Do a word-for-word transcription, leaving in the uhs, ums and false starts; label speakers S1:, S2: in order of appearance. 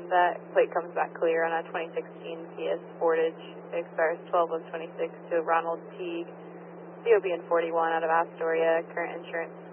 S1: that plate comes back clear on a twenty sixteen Kia Sportage. It expires twelve of twenty-six to Ronald Teague, C O B N forty-one out of Astoria, current insurance